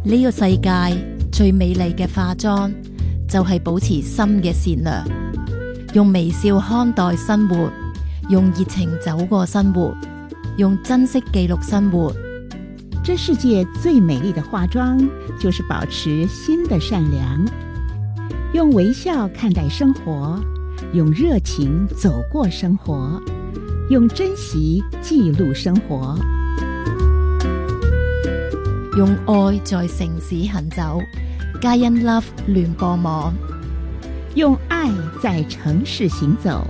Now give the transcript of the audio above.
呢個世界最美麗嘅化妝就係保持心嘅善良，用微笑看待生活，用熱情走過生活，用珍惜記錄生活。 這世界最美麗的化妝就是保持心的善良，用微笑看待生活，用熱情走過生活，用珍惜記錄生活， 用愛在城市行走。嘉欣 Love 聯播網， 用愛在城市行走。